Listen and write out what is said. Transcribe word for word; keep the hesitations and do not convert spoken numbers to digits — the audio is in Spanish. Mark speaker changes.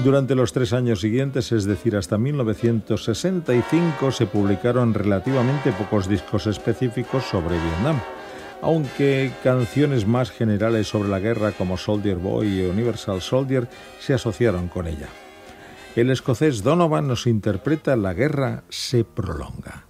Speaker 1: Durante los tres años siguientes, es decir, hasta mil novecientos sesenta y cinco, se publicaron relativamente pocos discos específicos sobre Vietnam, aunque canciones más generales sobre la guerra como Soldier Boy y Universal Soldier se asociaron con ella. El escocés Donovan nos interpreta La guerra se prolonga.